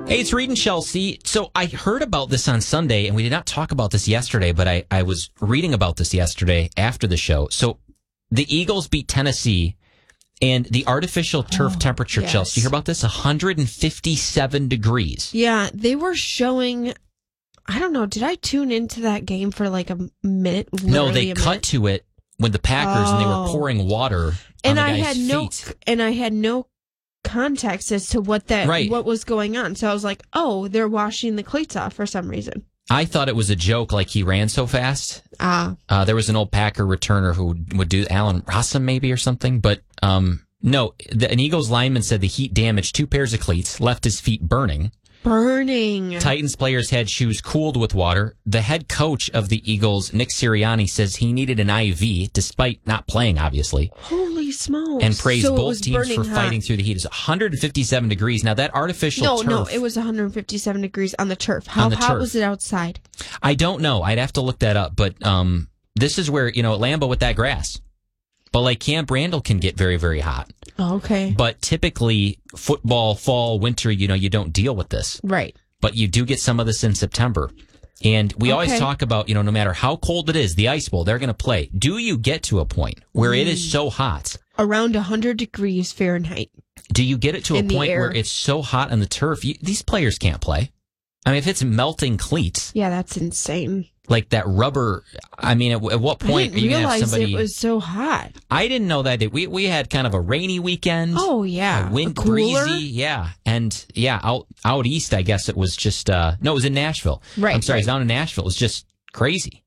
Hey, it's Reed and Chelsea. So I heard about this on Sunday, and we did not talk about this yesterday, but I was reading about this yesterday after the show. So the Eagles beat Tennessee, and the artificial turf temperature, yes. Chelsea, you hear about this? 157 degrees. Yeah, they were showing, I don't know, did I tune into that game for like a minute? No, they cut to it when the Packers, and they were pouring water on the guy's feet. And I had no context as to what was going on. So I was like, oh, they're washing the cleats off for some reason. I thought it was a joke, like he ran so fast. There was an old Packer returner who would do Alan Rossum maybe or something, but no, an Eagles lineman said the heat damaged 2 pairs of cleats, left his feet burning. Titans players had shoes cooled with water. The head coach of the Eagles, Nick Sirianni, says he needed an IV despite not playing, obviously. Holy smokes. And praised both teams for fighting through the heat. It's 157 degrees. Now, that artificial turf... No, it was 157 degrees on the turf. How hot was it outside? I don't know. I'd have to look that up. But this is where, at Lambeau with that grass. But like Camp Randall can get very, very hot. Okay. But typically, football, fall, winter, you don't deal with this. Right. But you do get some of this in September. And we always talk about, no matter how cold it is, the Ice Bowl, they're going to play. Do you get to a point where it is so hot? Around 100 degrees Fahrenheit. Do you get it to a point where it's so hot on the turf, these players can't play? I mean, if it's melting cleats. Yeah, that's insane. Like that rubber. I mean, at what point are you going to have somebody? It was so hot. I didn't know that. We had kind of a rainy weekend. Oh, yeah. Wind breezy. Yeah. And out east, I guess it was just, no, it was in Nashville. Right. I'm sorry, it's down in Nashville. It was just crazy.